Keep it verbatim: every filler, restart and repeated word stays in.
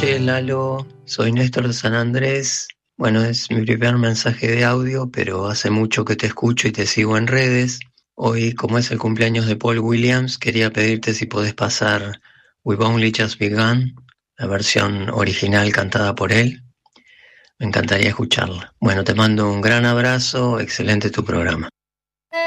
noches, Lalo. Soy Néstor de San Andrés. Bueno, es mi primer mensaje de audio, pero hace mucho que te escucho y te sigo en redes. Hoy, como es el cumpleaños de Paul Williams, quería pedirte si podés pasar We've Only Just Begun, la versión original cantada por él. Me encantaría escucharla. Bueno, te mando un gran abrazo, excelente tu programa.